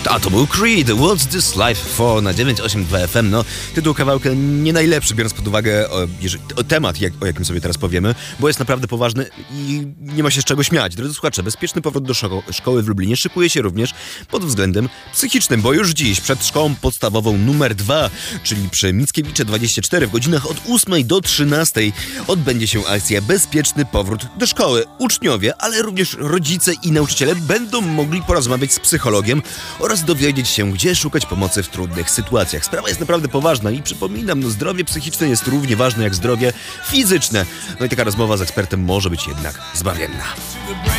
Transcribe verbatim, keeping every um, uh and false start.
A to był Creed, What's This Life For na dziewięć osiem dwa F M. No, tytuł kawałka nie najlepszy, biorąc pod uwagę o, jeżeli, o temat, jak, o jakim sobie teraz powiemy, bo jest naprawdę poważny i nie ma się z czego śmiać. Drodzy słuchacze, bezpieczny powrót do szko- szkoły w Lublinie szykuje się również pod względem psychicznym, bo już dziś przed szkołą podstawową numer dwa, czyli przy Mickiewicza dwadzieścia cztery w godzinach od ósmej do trzynastej odbędzie się akcja Bezpieczny Powrót do Szkoły. Uczniowie, ale również rodzice i nauczyciele będą mogli porozmawiać z psychologiem oraz dowiedzieć się, gdzie szukać pomocy w trudnych sytuacjach. Sprawa jest naprawdę poważna i przypominam, no zdrowie psychiczne jest równie ważne jak zdrowie fizyczne. No i taka rozmowa z ekspertem może być jednak zbawienna.